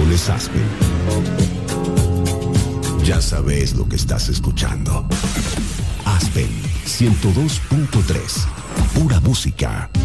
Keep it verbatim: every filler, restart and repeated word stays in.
pones Aspen, ya sabes lo que estás escuchando. Aspen ciento dos punto tres, pura música.